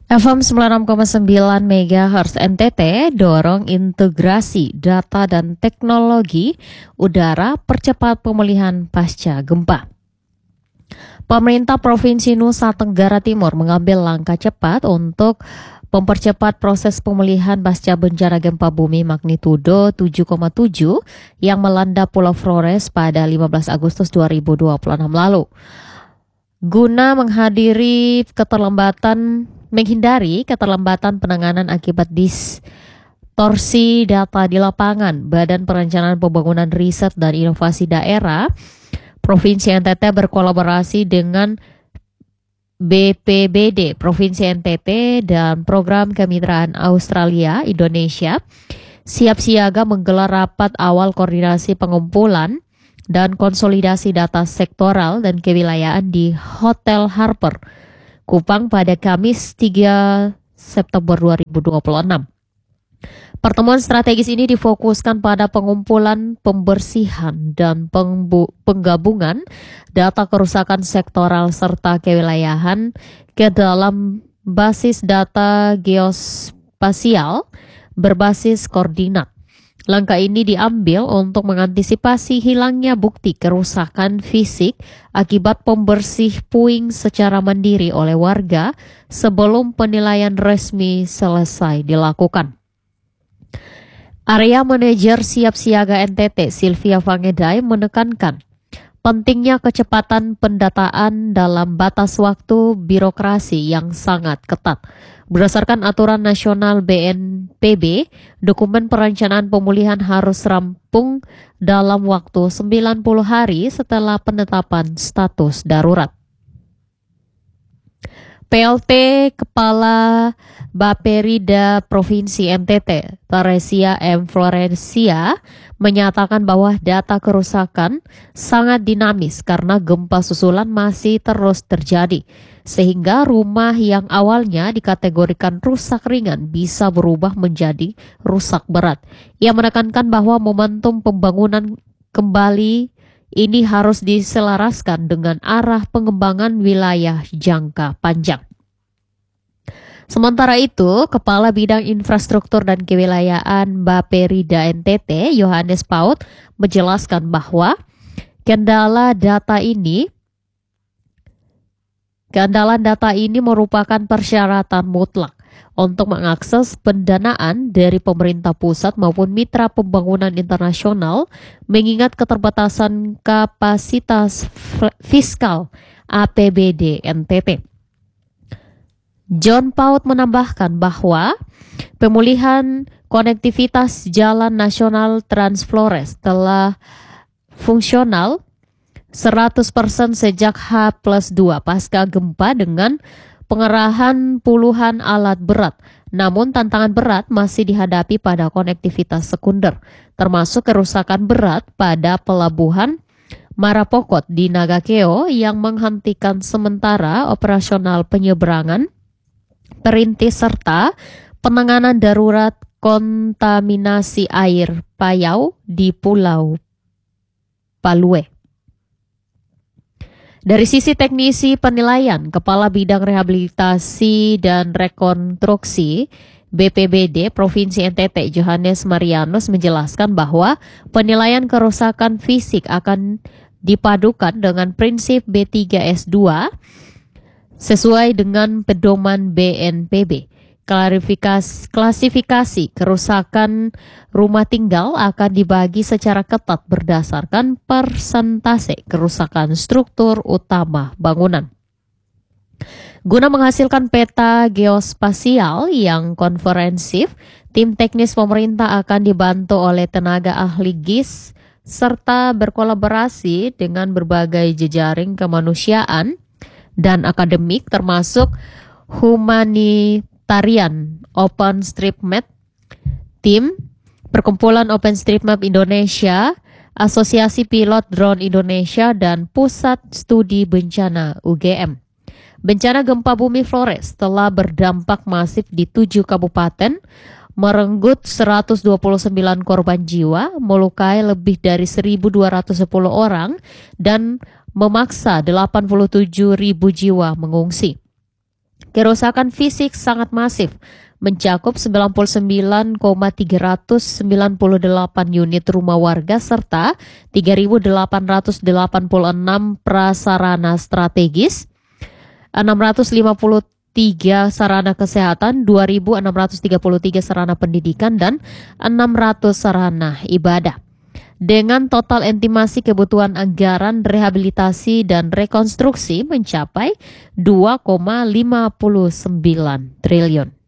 FM 96,9 MHz NTT dorong integrasi data dan teknologi udara percepat pemulihan pasca gempa. Pemerintah Provinsi Nusa Tenggara Timur mengambil langkah cepat untuk mempercepat proses pemulihan pasca bencana gempa bumi magnitudo 7,7 yang melanda Pulau Flores pada 15 Agustus 2026 lalu. Guna menghindari keterlambatan penanganan akibat distorsi data di lapangan, Badan Perencanaan Pembangunan Riset dan Inovasi Daerah Provinsi NTT berkolaborasi dengan BPBD Provinsi NTT dan Program Kemitraan Australia Indonesia siap siaga menggelar rapat awal koordinasi pengumpulan dan konsolidasi data sektoral dan kewilayahan di Hotel Harper Kupang pada Kamis 3 September 2026. Pertemuan strategis ini difokuskan pada pengumpulan, pembersihan, dan penggabungan data kerusakan sektoral serta kewilayahan ke dalam basis data geospasial berbasis koordinat. Langkah ini diambil untuk mengantisipasi hilangnya bukti kerusakan fisik akibat pembersih puing secara mandiri oleh warga sebelum penilaian resmi selesai dilakukan. Area Manajer Siap Siaga NTT Sylvia Vangedai menekankan pentingnya kecepatan pendataan dalam batas waktu birokrasi yang sangat ketat. Berdasarkan aturan nasional BNPB, dokumen perencanaan pemulihan harus rampung dalam waktu 90 hari setelah penetapan status darurat. PLT Kepala Bapperida Provinsi NTT, Teresia M. Florencia, menyatakan bahwa data kerusakan sangat dinamis karena gempa susulan masih terus terjadi, sehingga rumah yang awalnya dikategorikan rusak ringan bisa berubah menjadi rusak berat. Ia menekankan bahwa momentum pembangunan kembali ini harus diselaraskan dengan arah pengembangan wilayah jangka panjang. Sementara itu, Kepala Bidang Infrastruktur dan Kewilayahan Bapperida NTT, Yohanes Paut, menjelaskan bahwa keandalan data ini merupakan persyaratan mutlak untuk mengakses pendanaan dari pemerintah pusat maupun mitra pembangunan internasional, mengingat keterbatasan kapasitas fiskal APBD NTT. John Paut menambahkan bahwa pemulihan konektivitas Jalan Nasional Trans Flores telah fungsional 100% sejak H+2 pasca gempa dengan pengerahan puluhan alat berat. Namun tantangan berat masih dihadapi pada konektivitas sekunder, termasuk kerusakan berat pada pelabuhan Marapokot di Nagakeo yang menghentikan sementara operasional penyeberangan perintis serta penanganan darurat kontaminasi air payau di Pulau Palue. Dari sisi teknisi penilaian, Kepala Bidang Rehabilitasi dan Rekonstruksi BPBD Provinsi NTT Johannes Marianus menjelaskan bahwa penilaian kerusakan fisik akan dipadukan dengan prinsip B3S2 sesuai dengan pedoman BNPB. Klasifikasi kerusakan rumah tinggal akan dibagi secara ketat berdasarkan persentase kerusakan struktur utama bangunan. Guna menghasilkan peta geospasial yang konferensif, tim teknis pemerintah akan dibantu oleh tenaga ahli GIS serta berkolaborasi dengan berbagai jejaring kemanusiaan dan akademik termasuk humanitarian OpenStreetMap, tim Perkumpulan OpenStreetMap Indonesia, Asosiasi Pilot Drone Indonesia, dan Pusat Studi Bencana UGM. Bencana gempa bumi Flores telah berdampak masif di 7 kabupaten, merenggut 129 korban jiwa, melukai lebih dari 1.210 orang, dan memaksa 87.000 jiwa mengungsi. Kerusakan fisik sangat masif, mencakup 99,398 unit rumah warga serta 3.886 prasarana strategis, 653 sarana kesehatan, 2.633 sarana pendidikan, dan 600 sarana ibadah. Dengan total estimasi kebutuhan anggaran rehabilitasi dan rekonstruksi mencapai 2,59 triliun.